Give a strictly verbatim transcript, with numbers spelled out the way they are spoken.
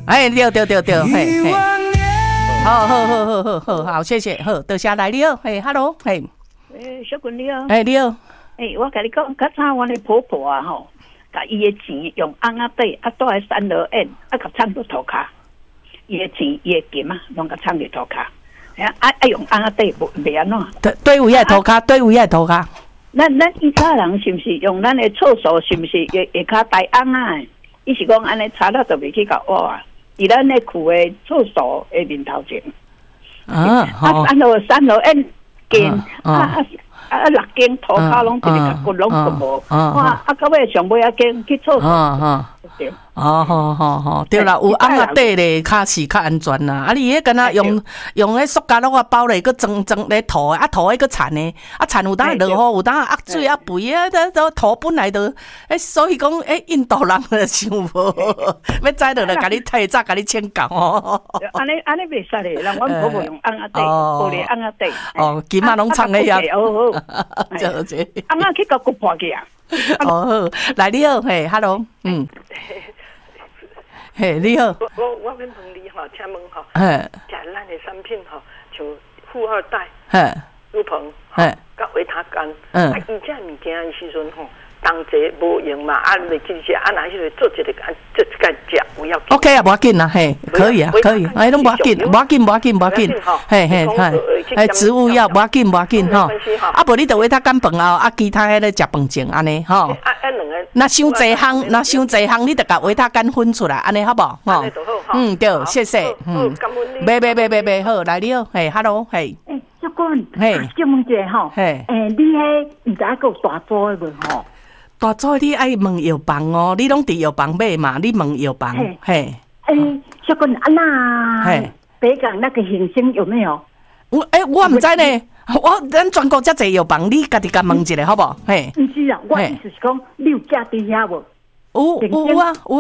哎，对对对对，嘿嘿，好好好好好好好，谢谢，好，多谢来你好，嘿 ，hello， 嘿， 诶，小君你好， 哎你好， 诶，我甲你讲，较早我的婆婆啊吼，甲伊的钱用红仔底，啊，倒来三合院，啊，甲藏到涂骹，伊的钱伊的金啊，拢甲藏伫涂骹，啊啊用红仔底无袂安怎？ 对对位爱涂骹，对位爱涂骹。 咱咱以前人是毋是用咱的厕所是毋是下下骹戴红仔？伊是讲安尼擦了就袂去甲挖啊，伫咱的厝的厕所的面头前。 啊， 啊，三楼三楼因间啊啊啊六间涂骹拢一个甲骨拢都无，哇！啊，到尾上尾啊间去厕所，对。 哦，好好好，对啦，有红仔底咧，较是较安全啦。啊，你迄敢若用用迄塑胶袋啊包咧，佮装装咧涂啊涂迄个铲咧，啊铲有当落雨，有当压水啊肥啊，都涂本来都，诶，所以讲，诶，印度人就想无，要知道就甲你提早甲你请教哦。 安尼安尼袂使咧，人阮婆婆用红仔底，玻璃红仔底。 哦，今仔拢藏咧遐。 哦好， 就这。 红仔去甲骨破去啊。 哦好，来你好，嘿 ，hello， 嗯。嘿，你好。 我我我问你吼，请问吼， 嘿， 食咱的产品吼，像富二代、 嘿， 乳鹏、 嘿， 甲维他干， 嗯， 啊，伊这物件的时阵吼，当节无用嘛，啊，袂记食，啊，若迄个做一个，做一个食有要紧。 OK 啊，无要紧啦，嘿，可以啊，可以，哎，拢无要紧，无要紧，无要紧，无要紧，嘿嘿嘿，哎，植物药无要紧，无要紧吼，啊，无你着维他干饭后，啊，其他迄个食饭前安尼吼。 啊啊，两个。 那伤侪项，那伤侪项，你得甲维他干分出来，安尼好无？吼，嗯，对，谢谢，嗯，袂袂袂袂袂好，来你好，嘿 ，hello， 嘿， 诶，小君， 嘿， 叫问者吼， 嘿， 诶，你迄毋知还有大组的无吼？ 大组你爱问药房哦，你拢伫药房买嘛？你问药房，嘿， 诶，小君啊那，嘿，北港那个行星有没有？ 我诶，我毋知呢。我咱全国遮济药房，你家己甲问一下好无？嘿， 毋是啊，我意思是讲，你有食伫遐无？ 有有啊有